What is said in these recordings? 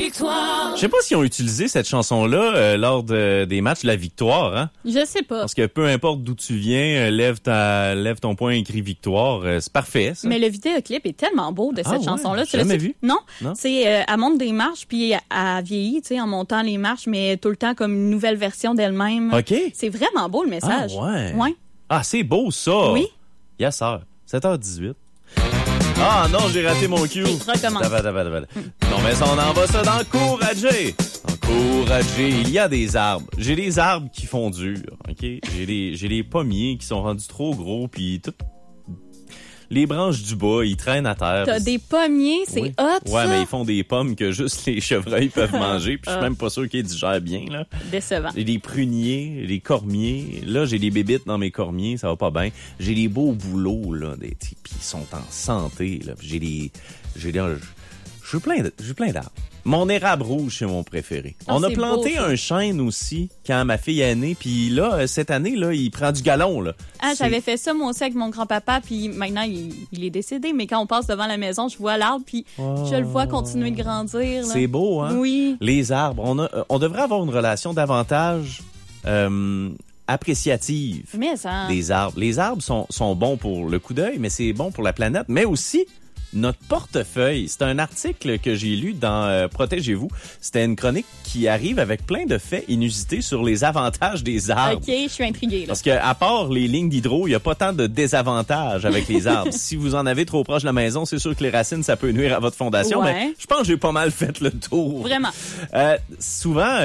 victoire. Je sais pas s'ils ont utilisé cette chanson-là lors des matchs de la victoire, hein? Je sais pas. Parce que peu importe d'où tu viens, lève ton poing, écrit victoire, c'est parfait, ça. Mais le vidéoclip est tellement beau de cette chanson-là. J'ai jamais vu. Non. C'est, elle monte des marches, puis elle vieillit, tu sais, en montant les marches, mais tout le temps comme une nouvelle version d'elle-même. OK. C'est vraiment beau, le message. Ah, ouais. Ouais. Ah, c'est beau, ça. Oui. Yes, sir. 7h18. Ah non, j'ai raté mon cue. Recommence. Non, mais on en va ça d'encourager. Encourager. Il y a des arbres. J'ai des arbres qui font dur, OK? J'ai des pommiers qui sont rendus trop gros, puis tout. Les branches du bas, ils traînent à terre. T'as des pommiers, c'est oui. hot, Ouais, ça. mais ils font des pommes que juste les chevreuils peuvent manger, puis je suis même pas sûr qu'ils digèrent bien, là. Décevant. J'ai des pruniers, des cormiers. Là, j'ai des bébites dans mes cormiers, ça va pas bien. J'ai des beaux bouleaux, là, puis ils sont en santé, là. Puis j'ai plein d'arbres. Mon érable rouge, c'est mon préféré. Oh, on a c'est planté beau, ça. un chêne aussi quand ma fille est née, puis là, cette année, là, il prend du galon, là. Ah, j'avais fait ça, moi aussi, avec mon grand-papa, puis maintenant, il est décédé, mais quand on passe devant la maison, je vois l'arbre, puis je le vois continuer de grandir, là. C'est beau, hein? Oui. Les arbres, on devrait avoir une relation davantage appréciative Mais ça... des arbres. Les arbres sont bons pour le coup d'œil, mais c'est bon pour la planète, mais aussi notre portefeuille. C'est un article que j'ai lu dans Protégez-vous. C'était une chronique qui arrive avec plein de faits inusités sur les avantages des arbres. OK, je suis intriguée, là. Parce que à part les lignes d'hydro, il n'y a pas tant de désavantages avec les arbres. Si vous en avez trop proche de la maison, c'est sûr que les racines, ça peut nuire à votre fondation. Ouais. Mais je pense que j'ai pas mal fait le tour. Vraiment. Souvent,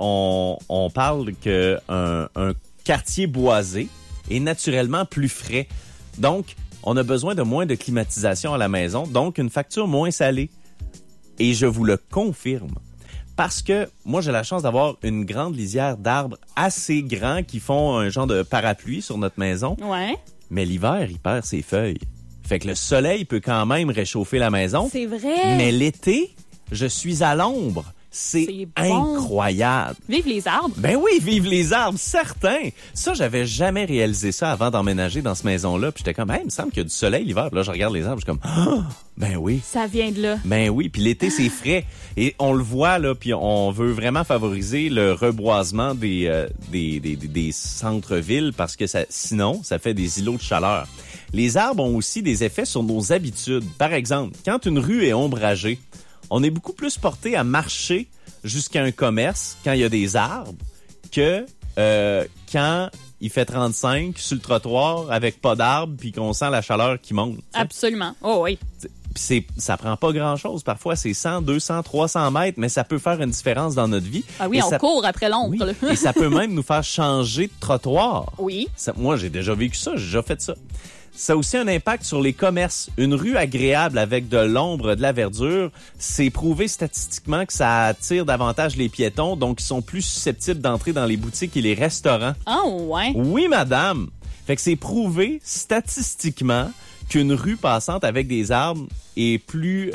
on parle que un quartier boisé est naturellement plus frais. Donc, on a besoin de moins de climatisation à la maison, donc une facture moins salée. Et je vous le confirme. Parce que moi, j'ai la chance d'avoir une grande lisière d'arbres assez grands qui font un genre de parapluie sur notre maison. Ouais. Mais l'hiver, il perd ses feuilles. Fait que le soleil peut quand même réchauffer la maison. C'est vrai. Mais l'été, je suis à l'ombre. C'est bon. Incroyable. Vive les arbres. Ben oui, vive les arbres, certain. Ça, j'avais jamais réalisé ça avant d'emménager dans cette maison-là. Puis j'étais comme, hey, il me semble qu'il y a du soleil l'hiver. Puis là, je regarde les arbres, je suis comme, ah, ben oui. Ça vient de là. Ben oui, puis l'été, c'est frais. Et on le voit, là, puis on veut vraiment favoriser le reboisement des centres-villes parce que sinon, ça fait des îlots de chaleur. Les arbres ont aussi des effets sur nos habitudes. Par exemple, quand une rue est ombragée, on est beaucoup plus porté à marcher jusqu'à un commerce quand il y a des arbres que quand il fait 35 sur le trottoir avec pas d'arbres puis qu'on sent la chaleur qui monte. T'sais. Absolument. Oh oui. Puis ça prend pas grand-chose. Parfois, c'est 100, 200, 300 mètres, mais ça peut faire une différence dans notre vie. Ah oui, on court après l'ombre. Oui, et ça peut même nous faire changer de trottoir. Oui. Moi, j'ai déjà vécu ça, j'ai déjà fait ça. Ça a aussi un impact sur les commerces. Une rue agréable avec de l'ombre, de la verdure, c'est prouvé statistiquement que ça attire davantage les piétons, donc ils sont plus susceptibles d'entrer dans les boutiques et les restaurants. Ah ouais? Oui, madame! Fait que c'est prouvé statistiquement qu'une rue passante avec des arbres est plus...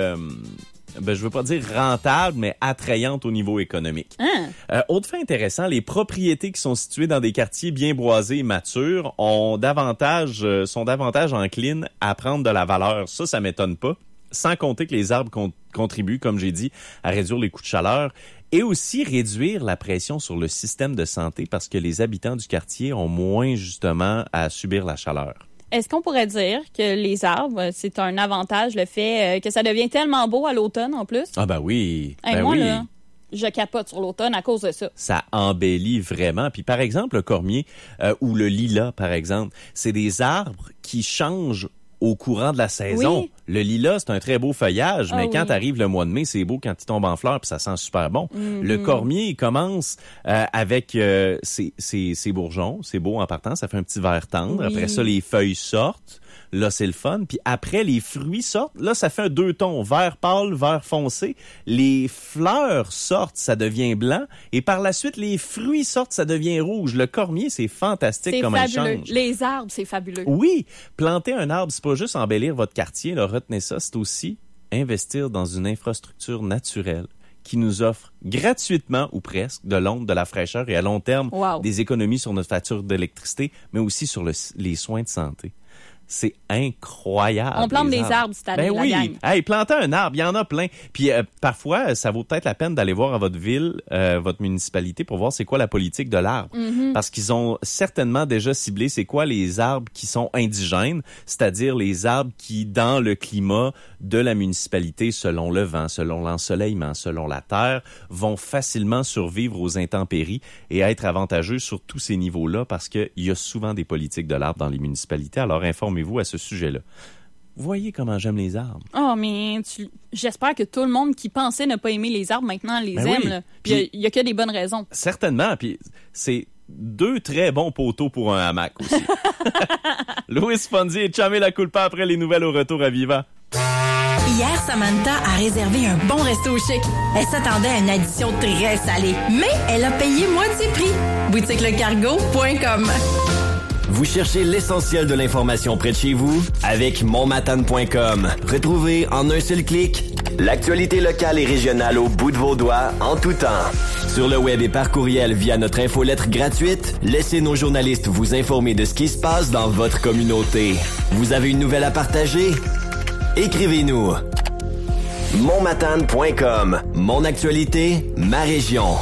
je veux pas dire rentable, mais attrayante au niveau économique. Autre fait intéressant, les propriétés qui sont situées dans des quartiers bien boisés et matures sont davantage enclines à prendre de la valeur. Ça m'étonne pas. Sans compter que les arbres contribuent, comme j'ai dit, à réduire les coûts de chaleur et aussi réduire la pression sur le système de santé parce que les habitants du quartier ont moins justement à subir la chaleur. Est-ce qu'on pourrait dire que les arbres, c'est un avantage, le fait que ça devient tellement beau à l'automne en plus? Ah ben oui. Hey, ben moi, oui. là, je capote sur l'automne à cause de ça. Ça embellit vraiment. Puis par exemple, le cormier ou le lilas, par exemple, c'est des arbres qui changent au courant de la saison. Oui. Le lilas, c'est un très beau feuillage, mais quand oui. arrive le mois de mai, c'est beau quand il tombe en fleurs puis ça sent super bon. Le cormier, il commence avec ses bourgeons, c'est beau en partant, ça fait un petit vert tendre. Oui. Après ça, les feuilles sortent. Là, c'est le fun. Puis après, les fruits sortent. Là, ça fait un 2 tons, vert pâle, vert foncé. Les fleurs sortent, ça devient blanc. Et par la suite, les fruits sortent, ça devient rouge. Le cormier, c'est fantastique comme il change. Les arbres, c'est fabuleux. Oui, planter un arbre, c'est pas juste embellir votre quartier, là, retenez ça, c'est aussi investir dans une infrastructure naturelle qui nous offre gratuitement ou presque de l'ombre, de la fraîcheur et à long terme Wow. des économies sur notre facture d'électricité, mais aussi sur les soins de santé. C'est incroyable. On plante des arbres cette année, Ben oui. la gang. Hey, planter un arbre, il y en a plein. Puis parfois, ça vaut peut-être la peine d'aller voir à votre ville, votre municipalité, pour voir c'est quoi la politique de l'arbre. Parce qu'ils ont certainement déjà ciblé c'est quoi les arbres qui sont indigènes, c'est-à-dire les arbres qui, dans le climat de la municipalité, selon le vent, selon l'ensoleillement, selon la terre, vont facilement survivre aux intempéries et être avantageux sur tous ces niveaux-là parce qu'il y a souvent des politiques de l'arbre dans les municipalités. Alors, informez-vous à ce sujet-là. Vous voyez comment j'aime les arbres. Oh, mais j'espère que tout le monde qui pensait ne pas aimer les arbres, maintenant les aime. Oui. Là. Puis il y a que des bonnes raisons. Certainement. Puis c'est 2 très bons poteaux pour un hamac aussi. Louis Fonzi et Chamé la Culpa après les nouvelles au retour à Viva. Hier, Samantha a réservé un bon resto chic. Elle s'attendait à une addition très salée, mais elle a payé moitié prix. boutiquelecargo.com. Vous cherchez l'essentiel de l'information près de chez vous? Avec monmatane.com. Retrouvez en un seul clic l'actualité locale et régionale au bout de vos doigts en tout temps. Sur le web et par courriel via notre infolettre gratuite, laissez nos journalistes vous informer de ce qui se passe dans votre communauté. Vous avez une nouvelle à partager? Écrivez-nous. monmatane.com. Mon actualité, ma région.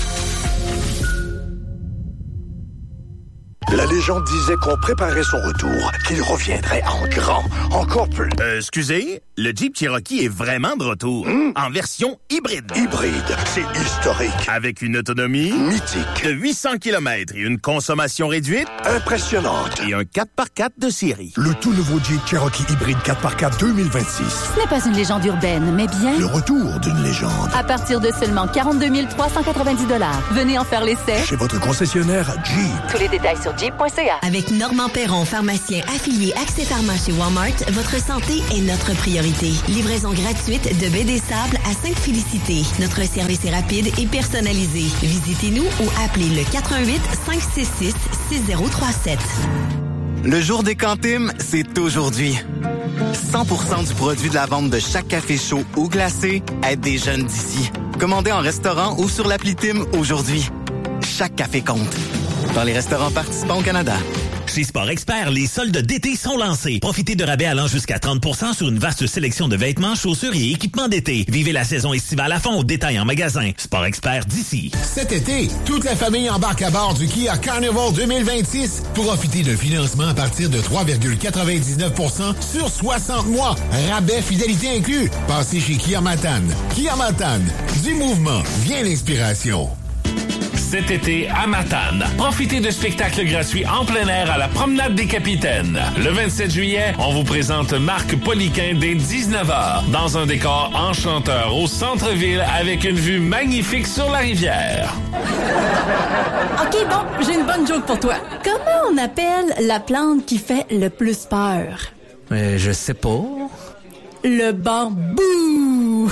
La légende disait qu'on préparait son retour, qu'il reviendrait en grand, encore plus. Excusez, le Jeep Cherokee est vraiment de retour, en version hybride. Hybride, c'est historique. Avec une autonomie Mythique. de 800 km et une consommation réduite Impressionnante. et un 4x4 de série. Le tout nouveau Jeep Cherokee hybride 4x4 2026. Ce n'est pas une légende urbaine, mais bien Le retour d'une légende. à partir de seulement 42 390 $. Venez en faire l'essai. Chez votre concessionnaire Jeep. Tous les détails sur jeep.ca. Avec Normand Perron, pharmacien affilié Accès Pharma chez Walmart, votre santé est notre priorité. Livraison gratuite de baie des Sables à Sainte-Félicité. Notre service est rapide et personnalisé. Visitez-nous ou appelez le 88 566 6037. Le jour des cantines, c'est aujourd'hui. 100% du produit de la vente de chaque café chaud ou glacé aide des jeunes d'ici. Commandez en restaurant ou sur l'appli Tim aujourd'hui. Chaque café compte. Dans les restaurants participants au Canada. Chez Sport Expert, les soldes d'été sont lancés. Profitez de rabais allant jusqu'à 30% sur une vaste sélection de vêtements, chaussures et équipements d'été. Vivez la saison estivale à fond au détail en magasin. Sport Expert d'ici. Cet été, toute la famille embarque à bord du Kia Carnival 2026. Profitez d'un financement à partir de 3,99% sur 60 mois. Rabais fidélité inclus. Passez chez Kia Matane. Kia Matane, du mouvement vient l'inspiration. Cet été à Matane, profitez de spectacles gratuits en plein air à la Promenade des Capitaines. Le 27 juillet, on vous présente Marc Poliquin dès 19h dans un décor enchanteur au centre-ville avec une vue magnifique sur la rivière. OK, bon, j'ai une bonne joke pour toi. Comment on appelle la plante qui fait le plus peur? Je sais pas. Le bambou!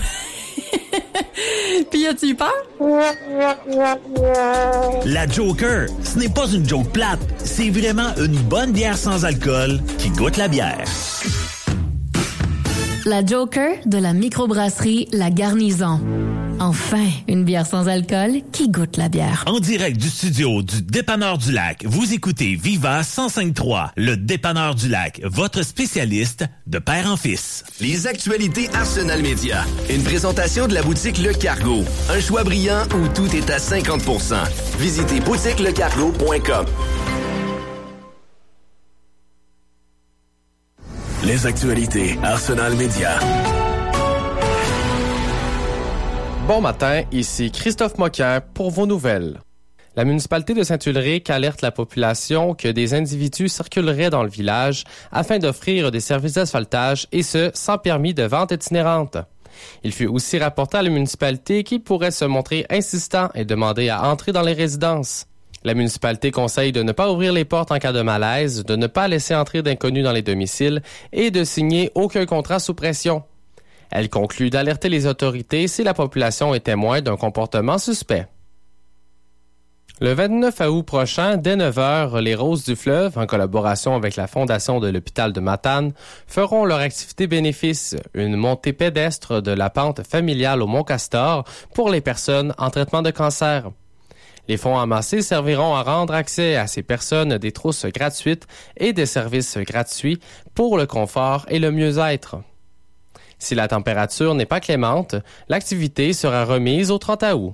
Puis as-tu eu peur? La Joker, ce n'est pas une joke plate. C'est vraiment une bonne bière sans alcool qui goûte la bière. La Joker de la microbrasserie La Garnison. Enfin, une bière sans alcool qui goûte la bière. En direct du studio du Dépanneur du Lac, vous écoutez Viva 105.3, le Dépanneur du Lac, votre spécialiste de père en fils. Les actualités Arsenal Média. Une présentation de la boutique Le Cargo. Un choix brillant où tout est à 50%. Visitez boutiquelecargo.com. Les actualités Arsenal Média. Bon matin, ici Christophe Moquin pour vos nouvelles. La municipalité de Saint-Ulrich alerte la population que des individus circuleraient dans le village afin d'offrir des services d'asphaltage et ce, sans permis de vente itinérante. Il fut aussi rapporté à la municipalité qui pourrait se montrer insistant et demander à entrer dans les résidences. La municipalité conseille de ne pas ouvrir les portes en cas de malaise, de ne pas laisser entrer d'inconnus dans les domiciles et de signer aucun contrat sous pression. Elle conclut d'alerter les autorités si la population est témoin d'un comportement suspect. Le 29 août prochain, dès 9h, les Roses du Fleuve, en collaboration avec la Fondation de l'hôpital de Matane, feront leur activité bénéfice, une montée pédestre de la pente familiale au Mont Castor pour les personnes en traitement de cancer. Les fonds amassés serviront à rendre accès à ces personnes des trousses gratuites et des services gratuits pour le confort et le mieux-être. Si la température n'est pas clémente, l'activité sera remise au 30 août.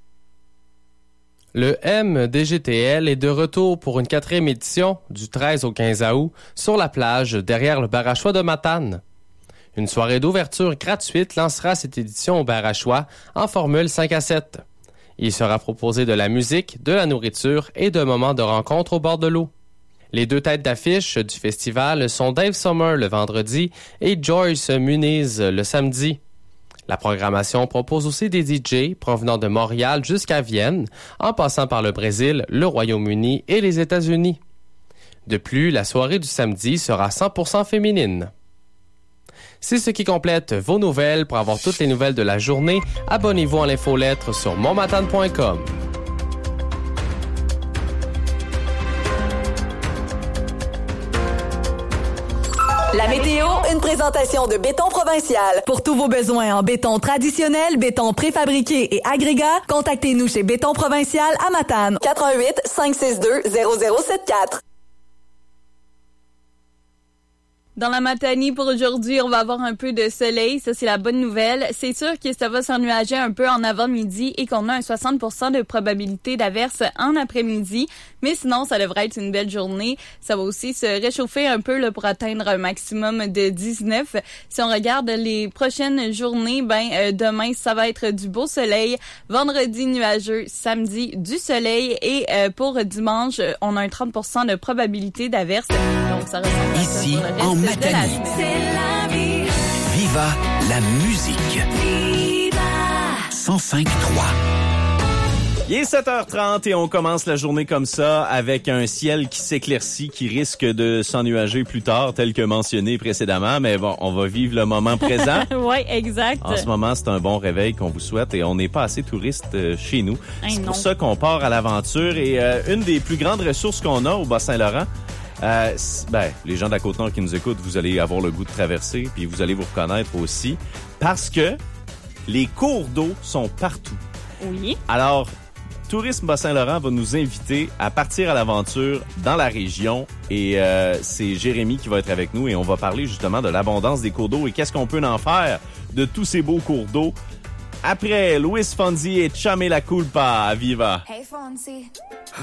Le MDGTL est de retour pour une 4e édition du 13 au 15 août sur la plage derrière le Barachois de Matane. Une soirée d'ouverture gratuite lancera cette édition au Barachois en formule 5 à 7. Il sera proposé de la musique, de la nourriture et de moments de rencontre au bord de l'eau. Les 2 têtes d'affiche du festival sont Dave Sommer le vendredi et Joyce Muniz le samedi. La programmation propose aussi des DJ provenant de Montréal jusqu'à Vienne, en passant par le Brésil, le Royaume-Uni et les États-Unis. De plus, la soirée du samedi sera 100% féminine. C'est ce qui complète vos nouvelles. Pour avoir toutes les nouvelles de la journée, abonnez-vous à l'infolettre sur monmatane.com. La météo, une présentation de Béton Provincial. Pour tous vos besoins en béton traditionnel, béton préfabriqué et agrégat, contactez-nous chez Béton Provincial à Matane. 88 562 0074. Dans la Matanie pour aujourd'hui, on va avoir un peu de soleil. Ça, c'est la bonne nouvelle. C'est sûr que ça va s'ennuager un peu en avant-midi et qu'on a un 60% de probabilité d'averse en après-midi. Mais sinon, ça devrait être une belle journée. Ça va aussi se réchauffer un peu là, pour atteindre un maximum de 19. Si on regarde les prochaines journées, demain, ça va être du beau soleil. Vendredi, nuageux. Samedi, du soleil. Et pour dimanche, on a un 30% de probabilité d'averse. Donc, ça ressemble à ça ici, en Matanie. C'est la vie. Viva la musique. Viva. 105.3. Il est 7h30 et on commence la journée comme ça avec un ciel qui s'éclaircit, qui risque de s'ennuager plus tard, tel que mentionné précédemment. Mais bon, on va vivre le moment présent. Oui, exact. En ce moment, c'est un bon réveil qu'on vous souhaite et on n'est pas assez touristes chez nous. C'est pour ça qu'on part à l'aventure et une des plus grandes ressources qu'on a au Bas-Saint-Laurent, les gens de la Côte-Nord qui nous écoutent, vous allez avoir le goût de traverser, puis vous allez vous reconnaître aussi, parce que les cours d'eau sont partout. Oui. Alors, Tourisme Bas-Saint-Laurent va nous inviter à partir à l'aventure dans la région et c'est Jérémy qui va être avec nous et on va parler justement de l'abondance des cours d'eau et qu'est-ce qu'on peut en faire de tous ces beaux cours d'eau. Après Luis Fonsi et Chame la Culpa à Viva. Hey Fonsi.